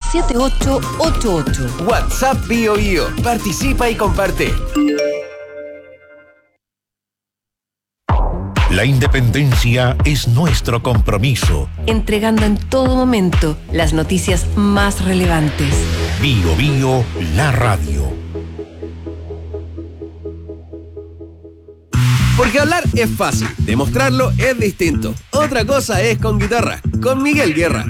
7888. WhatsApp Bio Bio. Participa y comparte. La independencia es nuestro compromiso. Entregando en todo momento las noticias más relevantes. Bio Bio, la radio. Porque hablar es fácil, demostrarlo es distinto. Otra cosa es con guitarra, con Miguel Guerra.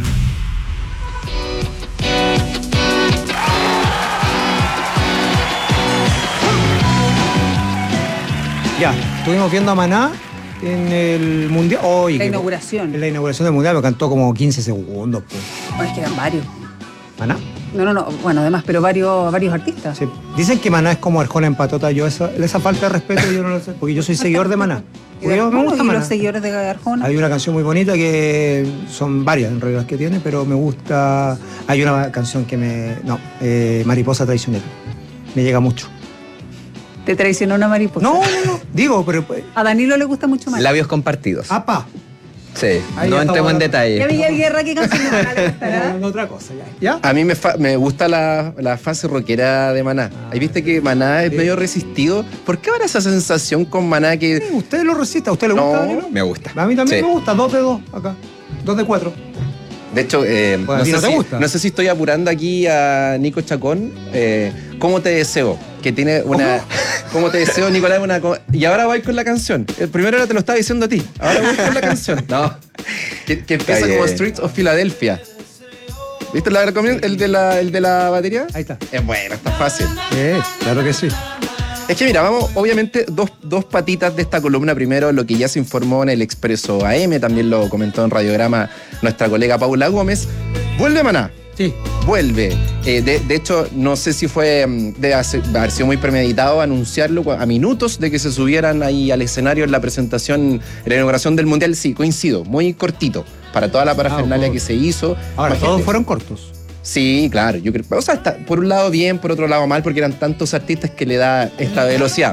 Ya, estuvimos viendo a Maná en el Mundial. La inauguración. En la inauguración del Mundial me cantó como 15 segundos. Pues. Bueno, es que eran varios. ¿Maná? No. Bueno, además, pero varios artistas. Sí. Dicen que Maná es como Arjona en patota. Yo esa falta de respeto yo no lo sé, porque yo soy seguidor de Maná. Me gusta Maná. Los seguidores de Arjona. Hay una canción muy bonita que son varias en realidad que tiene, pero me gusta. Hay una canción que Mariposa Traicionera. Me llega mucho. ¿Te traicionó una mariposa? No. Digo, pero. A Danilo le gusta mucho Maná. Labios compartidos. ¡Apa! Sí, no entremos en detalle. ¿Y a Miguel Guerra qué canción de Maná le gustará? Otra cosa, ya. A mí me gusta la fase rockera de Maná. Ahí viste que Maná es medio resistido. ¿Por qué ahora esa sensación con Maná que...? Sí, usted lo resiste, ¿a usted le gusta, Danilo? Me gusta. A mí también me gusta, 2 de 2 acá. 2 de 4. De hecho, no sé si estoy apurando aquí a Nico Chacón. ¿Cómo te deseo? Que tiene una... ¿Cómo te deseo, Nicolás? Y ahora voy con la canción. El primero te lo estaba diciendo a ti. Ahora voy con la canción. No. Que empieza como Streets of Philadelphia. ¿Viste el de la batería? Ahí está. Es bueno, está fácil. Claro que sí. Es que mira, vamos, obviamente, dos patitas de esta columna. Primero, lo que ya se informó en el Expreso AM, también lo comentó en Radiograma nuestra colega Paula Gómez. Vuelve Maná. Sí. Vuelve. De hecho, no sé si debe haber sido muy premeditado anunciarlo a minutos de que se subieran ahí al escenario en la presentación, en la inauguración del Mundial. Sí, coincido, muy cortito para toda la parafernalia que se hizo. Ahora, todos fueron cortos. Sí, claro, yo creo. O sea, está por un lado bien, por otro lado mal, porque eran tantos artistas que le da esta velocidad.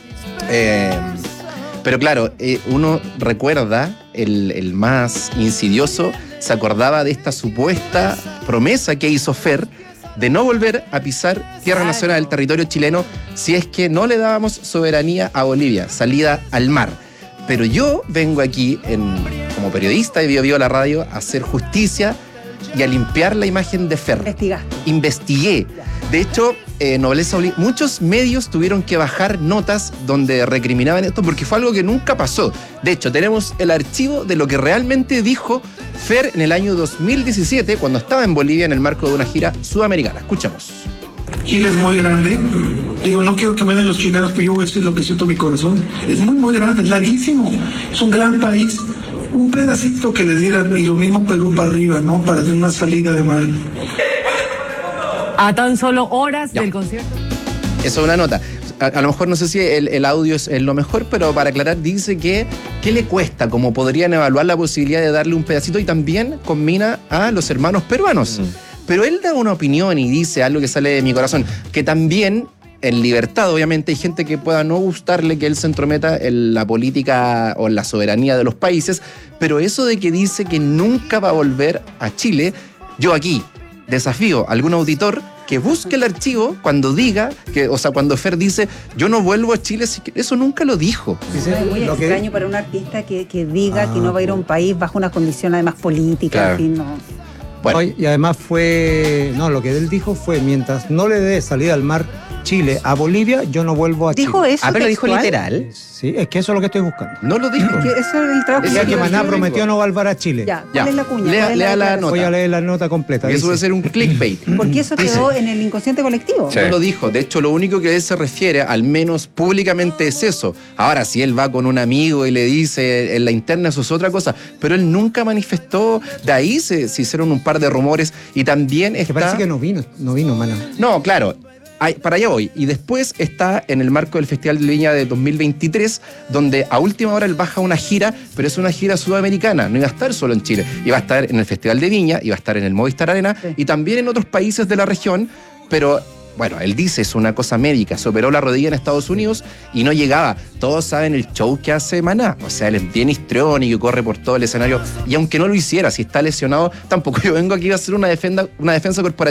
Pero claro, uno recuerda, el más insidioso, se acordaba de esta supuesta promesa que hizo Fer de no volver a pisar tierra nacional del territorio chileno si es que no le dábamos soberanía a Bolivia, salida al mar. Pero yo vengo aquí, como periodista de Bio Bio la radio, a hacer justicia y a limpiar la imagen de Fer. Investigué. De hecho, Nobleza Bolivia, muchos medios tuvieron que bajar notas donde recriminaban esto porque fue algo que nunca pasó. De hecho, tenemos el archivo de lo que realmente dijo Fer en el año 2017 cuando estaba en Bolivia en el marco de una gira sudamericana. Escuchamos. Chile es muy grande. Digo, no quiero que me den los chilenos, pero yo voy a decir lo que siento en mi corazón. Es muy grande, es larguísimo. Es un gran país. Un pedacito que le dieran y lo mismo Perú para arriba, ¿no? Para tener una salida de mar. A tan solo horas del concierto. Eso es una nota. A lo mejor no sé si el audio es lo mejor, pero para aclarar dice que ¿qué le cuesta? Como podrían evaluar la posibilidad de darle un pedacito y también combina a los hermanos peruanos. Pero él da una opinión y dice algo que sale de mi corazón, que también en libertad, obviamente, hay gente que pueda no gustarle que él se entrometa en la política o en la soberanía de los países, pero eso de que dice que nunca va a volver a Chile, yo aquí desafío a algún auditor que busque el archivo cuando diga, cuando Fer dice, yo no vuelvo a Chile, eso nunca lo dijo. Es muy extraño para un artista que diga que no va a ir a un país bajo una condición además política, claro. En fin, no. Bueno. Y además lo que él dijo fue, mientras no le dé salida al mar Chile a Bolivia, yo no vuelvo a Chile. ¿Dijo eso? Pero lo dijo literal. Sí, es que eso es lo que estoy buscando. No lo dijo. Es que eso es el trabajo. Decía que Maná prometió no volver a Chile. Ya, ¿cuál es la cuña? Lea la nota. Voy a leer la nota completa. Y eso debe ser un clickbait. Porque eso quedó en el inconsciente colectivo. Sí. No lo dijo. De hecho, lo único que él se refiere, al menos públicamente, es eso. Ahora, si él va con un amigo y le dice en la interna, eso es otra cosa. Pero él nunca manifestó. De ahí se hicieron un par de rumores. Y también está... Que parece que no vino Maná. No, claro. Para allá voy. Y después está en el marco del Festival de Viña de 2023, donde a última hora él baja una gira, pero es una gira sudamericana. No iba a estar solo en Chile. Iba a estar en el Festival de Viña, iba a estar en el Movistar Arena y también en otros países de la región, pero... Bueno, él dice, es una cosa médica, se operó la rodilla en Estados Unidos y no llegaba. Todos saben el show que hace Maná. O sea, él es bien histriónico y corre por todo el escenario. Y aunque no lo hiciera, si está lesionado, tampoco yo vengo aquí a hacer una defensa corporativa